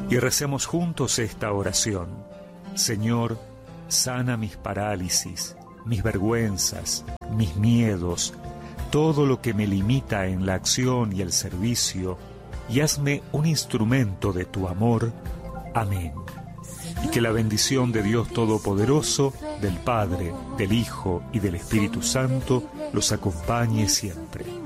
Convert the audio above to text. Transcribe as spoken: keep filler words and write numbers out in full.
Y recemos juntos esta oración. Señor, sana mis parálisis, mis vergüenzas, mis miedos, todo lo que me limita en la acción y el servicio, y hazme un instrumento de tu amor. Amén. Y que la bendición de Dios Todopoderoso, del Padre, del Hijo y del Espíritu Santo los acompañe siempre.